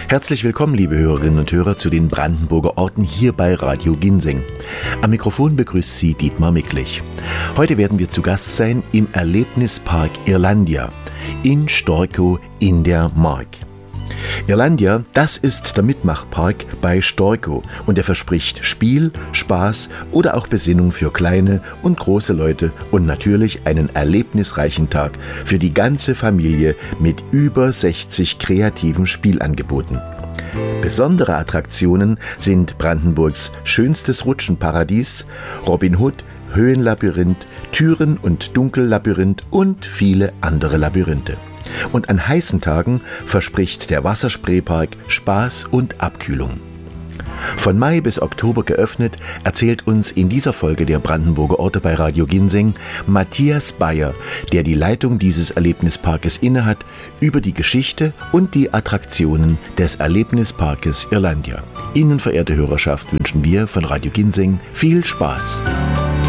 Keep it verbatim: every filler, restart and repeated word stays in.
Herzlich willkommen, liebe Hörerinnen und Hörer, zu den Brandenburger Orten hier bei Radio Ginseng. Am Mikrofon begrüßt Sie Dietmar Micklich. Heute werden wir zu Gast sein im Erlebnispark Irlandia in Storkow in der Mark. Irlandia, das ist der Mitmachpark bei Storkow und er verspricht Spiel, Spaß oder auch Besinnung für kleine und große Leute und natürlich einen erlebnisreichen Tag für die ganze Familie mit über sechzig kreativen Spielangeboten. Besondere Attraktionen sind Brandenburgs schönstes Rutschenparadies, Robin Hood, Höhenlabyrinth, Türen- und Dunkellabyrinth und viele andere Labyrinthe. Und an heißen Tagen verspricht der Wasserspraypark Spaß und Abkühlung. Von Mai bis Oktober geöffnet, erzählt uns in dieser Folge der Brandenburger Orte bei Radio Ginseng Matthias Bayer, der die Leitung dieses Erlebnisparkes innehat, über die Geschichte und die Attraktionen des Erlebnisparkes Irlandia. Ihnen, verehrte Hörerschaft, wünschen wir von Radio Ginseng viel Spaß.